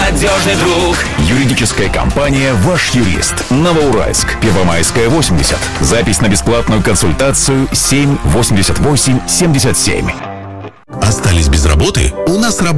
надежный друг. Юридическая компания «Ваш юрист». Новоуральск, Первомайская, 80. Запись на бесплатную консультацию 788-77. Остались без работы? У нас работа.